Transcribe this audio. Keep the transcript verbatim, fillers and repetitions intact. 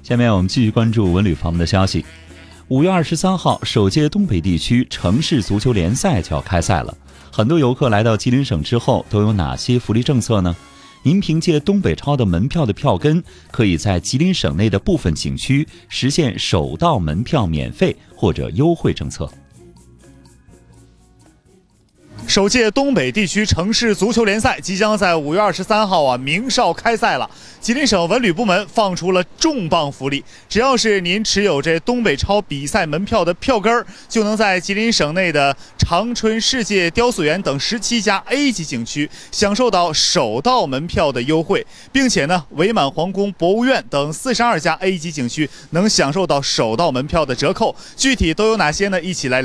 下面我们继续关注文旅方面的消息。五月二十三号，首届东北地区城市足球联赛就要开赛了。很多游客来到吉林省之后，都有哪些福利政策呢？您凭借东北超的门票的票根，可以在吉林省内的部分景区实现首到门票免费或者优惠政策。 首届东北地区城市足球联赛即将在五月二十三号啊鸣哨开赛了。吉林省文旅部门放出了重磅福利，只要是您持有这东北超比赛门票的票根儿，就能在吉林省内的长春世界雕塑园等十七家 A 级景区享受到首到门票的优惠，并且呢，伪满皇宫博物院等四十二家 A 级景区能享受到首到门票的折扣。具体都有哪些呢？一起来聊。